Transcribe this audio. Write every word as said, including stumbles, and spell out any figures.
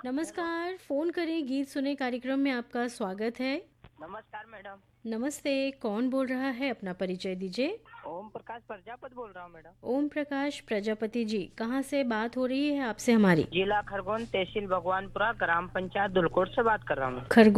नमस्कार, फ़ोन करें गीत सुने कार्यक्रम में आपका स्वागत है। नमस्कार मैडम। नमस्ते, कौन बोल रहा है? अपना परिचय दीजिए। ओम प्रकाश प्रजापति बोल रहा हूँ मैडम। ओम प्रकाश प्रजापति जी, कहाँ से बात हो रही है आपसे हमारी? जिला खरगोन, तहसील भगवानपुरा, ग्राम पंचायत दुलकोट से बात कर रहा हूँ मैं। खरगोन